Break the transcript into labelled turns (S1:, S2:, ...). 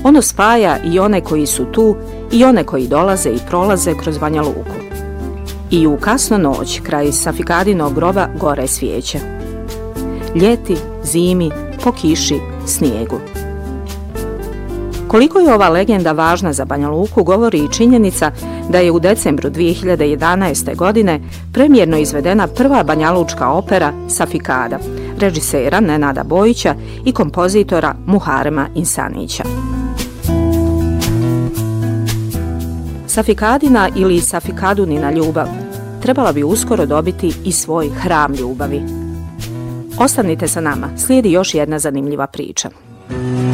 S1: Ono spaja i one koji su tu i one koji dolaze i prolaze kroz Banja Luku. I u kasnu noć kraj Safikadinog groba gore svijeće. Ljeti, zimi, po kiši, snijegu. Koliko je ova legenda važna za Banja Luku govori i činjenica da je u decembru 2011. godine premijerno izvedena prva banjalučka opera Safikada, režisera Nenada Bojića i kompozitora Muharema Insanića. Safikadina ili Safikadunina ljubav trebala bi uskoro dobiti i svoj hram ljubavi. Ostanite sa nama, slijedi još jedna zanimljiva priča.